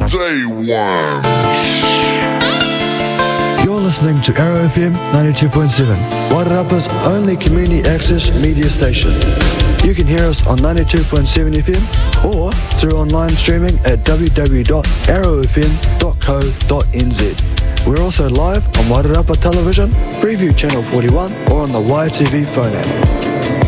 Day one. You're listening to Arrow FM 92.7, Wairarapa's only community access media station. You can hear us on 92.7 FM or through online streaming at www.arrowfm.co.nz. We're also live on Wairarapa Television, Freeview Channel 41 or on the YTV phone app.